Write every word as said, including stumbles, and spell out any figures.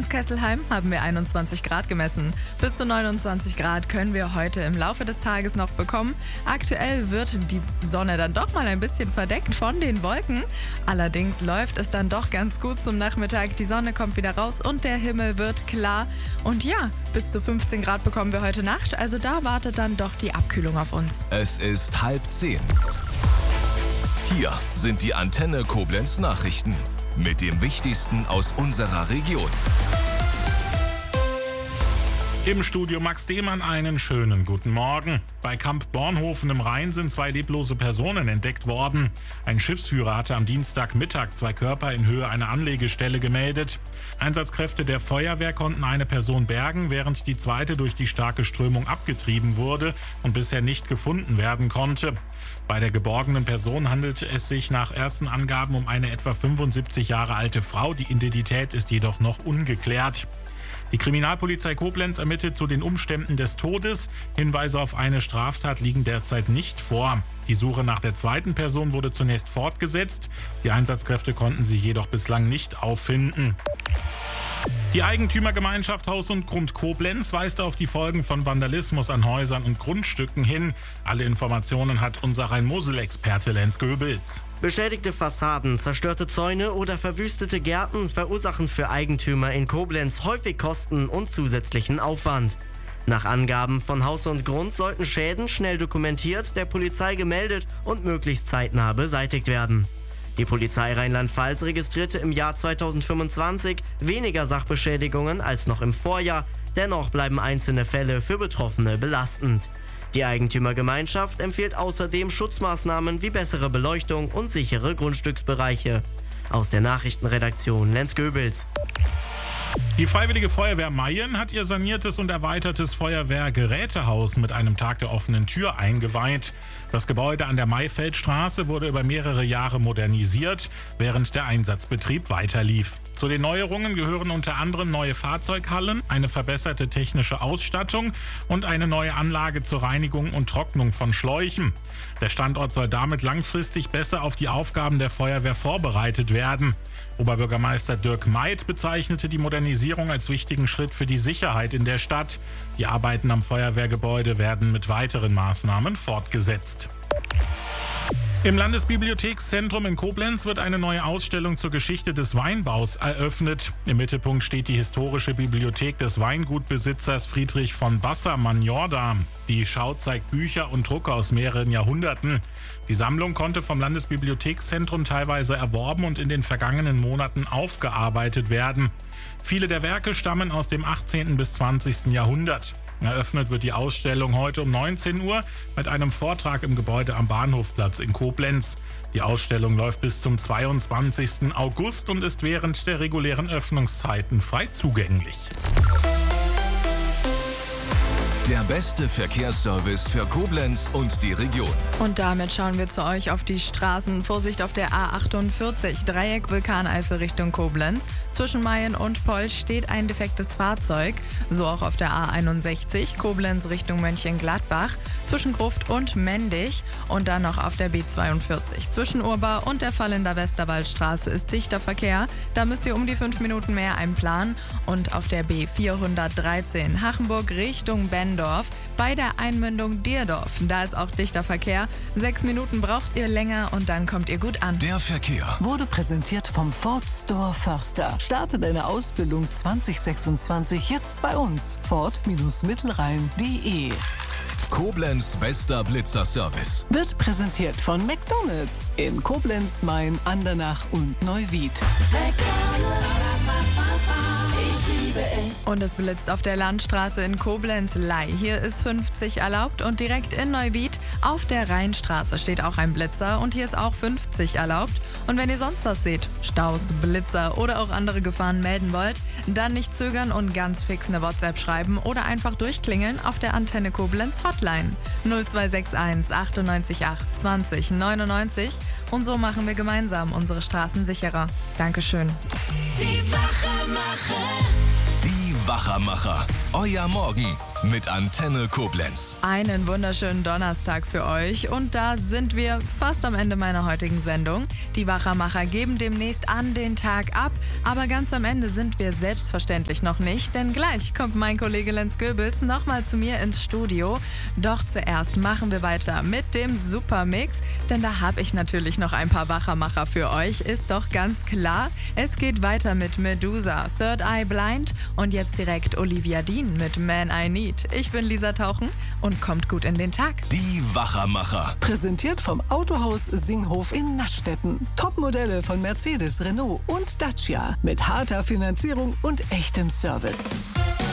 Koblenz-Kesselheim haben wir einundzwanzig Grad gemessen. Bis zu neunundzwanzig Grad können wir heute im Laufe des Tages noch bekommen. Aktuell wird die Sonne dann doch mal ein bisschen verdeckt von den Wolken. Allerdings läuft es dann doch ganz gut zum Nachmittag. Die Sonne kommt wieder raus und der Himmel wird klar. Und ja, bis zu fünfzehn Grad bekommen wir heute Nacht. Also da wartet dann doch die Abkühlung auf uns. Es ist halb zehn. Hier sind die Antenne Koblenz Nachrichten mit dem Wichtigsten aus unserer Region. Im Studio Max Demann einen schönen guten Morgen. Bei Kamp Bornhofen im Rhein sind zwei leblose Personen entdeckt worden. Ein Schiffsführer hatte am Dienstagmittag zwei Körper in Höhe einer Anlegestelle gemeldet. Einsatzkräfte der Feuerwehr konnten eine Person bergen, während die zweite durch die starke Strömung abgetrieben wurde und bisher nicht gefunden werden konnte. Bei der geborgenen Person handelte es sich nach ersten Angaben um eine etwa fünfundsiebzig Jahre alte Frau. Die Identität ist jedoch noch ungeklärt. Die Kriminalpolizei Koblenz ermittelt zu den Umständen des Todes. Hinweise auf eine Straftat liegen derzeit nicht vor. Die Suche nach der zweiten Person wurde zunächst fortgesetzt. Die Einsatzkräfte konnten sie jedoch bislang nicht auffinden. Die Eigentümergemeinschaft Haus und Grund Koblenz weist auf die Folgen von Vandalismus an Häusern und Grundstücken hin. Alle Informationen hat unser Rhein-Mosel-Experte Lenz Göbels. Beschädigte Fassaden, zerstörte Zäune oder verwüstete Gärten verursachen für Eigentümer in Koblenz häufig Kosten und zusätzlichen Aufwand. Nach Angaben von Haus und Grund sollten Schäden schnell dokumentiert, der Polizei gemeldet und möglichst zeitnah beseitigt werden. Die Polizei Rheinland-Pfalz registrierte im Jahr zweitausendfünfundzwanzig weniger Sachbeschädigungen als noch im Vorjahr. Dennoch bleiben einzelne Fälle für Betroffene belastend. Die Eigentümergemeinschaft empfiehlt außerdem Schutzmaßnahmen wie bessere Beleuchtung und sichere Grundstücksbereiche. Aus der Nachrichtenredaktion Lenz Göbels. Die Freiwillige Feuerwehr Mayen hat ihr saniertes und erweitertes Feuerwehrgerätehaus mit einem Tag der offenen Tür eingeweiht. Das Gebäude an der Mayfeldstraße wurde über mehrere Jahre modernisiert, während der Einsatzbetrieb weiterlief. Zu den Neuerungen gehören unter anderem neue Fahrzeughallen, eine verbesserte technische Ausstattung und eine neue Anlage zur Reinigung und Trocknung von Schläuchen. Der Standort soll damit langfristig besser auf die Aufgaben der Feuerwehr vorbereitet werden. Oberbürgermeister Dirk Meid bezeichnete die Modernisierung als wichtigen Schritt für die Sicherheit in der Stadt. Die Arbeiten am Feuerwehrgebäude werden mit weiteren Maßnahmen fortgesetzt. Im Landesbibliothekszentrum in Koblenz wird eine neue Ausstellung zur Geschichte des Weinbaus eröffnet. Im Mittelpunkt steht die historische Bibliothek des Weingutbesitzers Friedrich von Wassermann-Jorda. Die Schau zeigt Bücher und Drucke aus mehreren Jahrhunderten. Die Sammlung konnte vom Landesbibliothekszentrum teilweise erworben und in den vergangenen Monaten aufgearbeitet werden. Viele der Werke stammen aus dem achtzehnten bis zwanzigsten Jahrhundert. Eröffnet wird die Ausstellung heute um neunzehn Uhr mit einem Vortrag im Gebäude am Bahnhofplatz in Koblenz. Die Ausstellung läuft bis zum zweiundzwanzigsten August und ist während der regulären Öffnungszeiten frei zugänglich. Der beste Verkehrsservice für Koblenz und die Region. Und damit schauen wir zu euch auf die Straßen. Vorsicht auf der A achtundvierzig, Dreieck Vulkaneifel Richtung Koblenz. Zwischen Mayen und Polch steht ein defektes Fahrzeug. So auch auf der A einundsechzig, Koblenz Richtung Mönchengladbach. Zwischen Gruft und Mendig. Und dann noch auf der B zweiundvierzig. Zwischen Urba und der Fallender Westerwaldstraße ist dichter Verkehr. Da müsst ihr um die fünf Minuten mehr einplanen. Und auf der B vierhundertdreizehn, Hachenburg Richtung Bendorf. Bei der Einmündung Dierdorf, da ist auch dichter Verkehr. Sechs Minuten braucht ihr länger und dann kommt ihr gut an. Der Verkehr wurde präsentiert vom Ford Store Förster. Starte deine Ausbildung zwanzig sechsundzwanzig jetzt bei uns. Ford Mittelrhein punkt de. Koblenz bester Blitzerservice Wird präsentiert von McDonald's in Koblenz, Mayen, Andernach und Neuwied. Und es blitzt auf der Landstraße in Koblenz-Ley. Hier ist fünfzig erlaubt und direkt in Neuwied auf der Rheinstraße steht auch ein Blitzer und hier ist auch fünfzig erlaubt. Und wenn ihr sonst was seht, Staus, Blitzer oder auch andere Gefahren melden wollt, dann nicht zögern und ganz fix eine WhatsApp schreiben oder einfach durchklingeln auf der Antenne Koblenz Hotline null zwei sechs eins achtundneunzig acht zwanzig neunundneunzig. Und so machen wir gemeinsam unsere Straßen sicherer. Dankeschön. Die Wachermacher. Die Wachermacher. Euer Morgen mit Antenne Koblenz. Einen wunderschönen Donnerstag für euch und da sind wir fast am Ende meiner heutigen Sendung. Die Wachermacher geben demnächst an den Tag ab, aber ganz am Ende sind wir selbstverständlich noch nicht, denn gleich kommt mein Kollege Lenz Goebels nochmal zu mir ins Studio. Doch zuerst machen wir weiter mit dem Supermix, denn da habe ich natürlich noch ein paar Wachermacher für euch, ist doch ganz klar. Es geht weiter mit Medusa, Third Eye Blind und jetzt direkt Olivia Dean mit Man I Need. Ich bin Lisa Tauchen und kommt gut in den Tag. Die Wachermacher. Präsentiert vom Autohaus Singhof in Naschstetten. Topmodelle von Mercedes, Renault und Dacia mit harter Finanzierung und echtem Service.